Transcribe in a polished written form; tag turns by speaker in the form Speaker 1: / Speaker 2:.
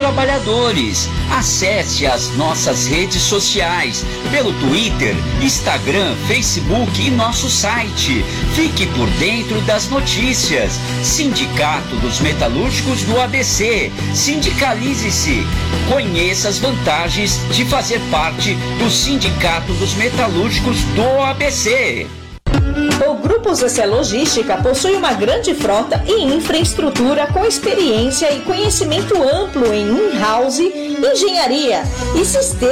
Speaker 1: trabalhadores. Acesse as nossas redes sociais pelo Twitter, Instagram, Facebook e nosso site. Fique por dentro das notícias. Sindicato dos Metalúrgicos do ABC. Sindicalize-se. Conheça as vantagens de fazer parte do Sindicato dos Metalúrgicos do ABC.
Speaker 2: O Grupo ZC Logística possui uma grande frota e infraestrutura com experiência e conhecimento amplo em in-house, engenharia e sistemas